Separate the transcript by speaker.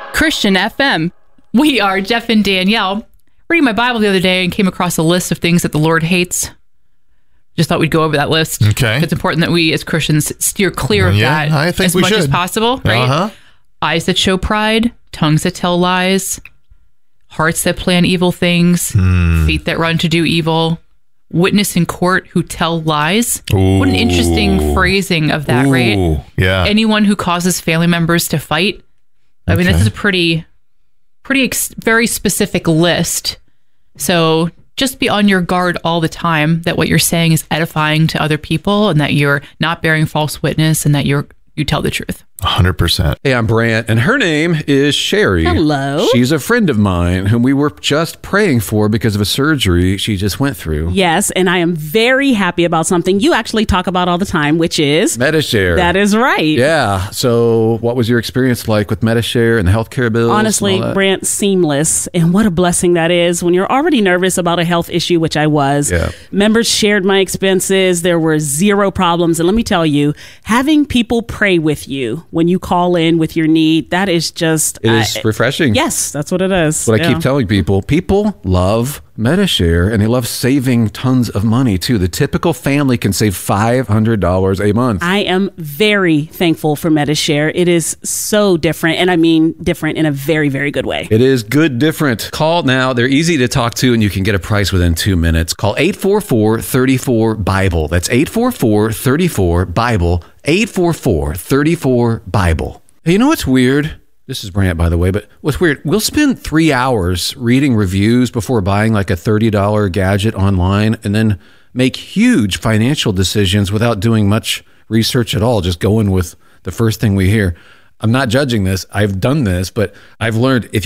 Speaker 1: Christian FM. We are Jeff and Danielle. Reading my Bible the other day and came across a list of things that the Lord hates. Just thought we'd go over that list.
Speaker 2: Okay.
Speaker 1: It's important that we as Christians steer clear of that
Speaker 2: I think
Speaker 1: as
Speaker 2: we
Speaker 1: much
Speaker 2: should.
Speaker 1: as possible, right?
Speaker 2: Uh-huh.
Speaker 1: Eyes that show pride, tongues that tell lies, hearts that plan evil things, feet that run to do evil, witness in court who tell lies.
Speaker 2: Ooh.
Speaker 1: What an interesting phrasing of that, right?
Speaker 2: Ooh, yeah.
Speaker 1: Anyone who causes family members to fight. I mean, this is a very specific list. So just be on your guard all the time that what you're saying is edifying to other people and that you're not bearing false witness and that you tell the truth.
Speaker 2: 100%.
Speaker 3: Hey, I'm Brant, and her name is Sherry.
Speaker 4: Hello.
Speaker 3: She's a friend of mine whom we were just praying for because of a surgery she just went through.
Speaker 4: Yes, and I am very happy about something you actually talk about all the time, which is
Speaker 3: Medi-Share.
Speaker 4: That is right.
Speaker 3: Yeah. So what was your experience like with Medi-Share and the healthcare bills?
Speaker 4: Honestly,
Speaker 3: and all that?
Speaker 4: Brant, seamless. And what a blessing that is when you're already nervous about a health issue, which I was.
Speaker 3: Yeah.
Speaker 4: Members shared my expenses. There were zero problems. And let me tell you, having people pray with you when you call in with your need, that is just...
Speaker 3: It is refreshing.
Speaker 4: Yes, that's what it is.
Speaker 3: What I keep telling people. People love Medi-Share, and they love saving tons of money, too. The typical family can save $500 a month.
Speaker 4: I am very thankful for Medi-Share. It is so different, and I mean different in a very, very good way.
Speaker 3: It is good different. Call now. They're easy to talk to, and you can get a price within 2 minutes. Call 844-34-BIBLE. That's 844-34-BIBLE. 844-34-BIBLE. Hey, you know what's weird? This is Brant, by the way, but what's weird, we'll spend 3 hours reading reviews before buying like a $30 gadget online and then make huge financial decisions without doing much research at all, just going with the first thing we hear. I'm not judging this. I've done this, but I've learned if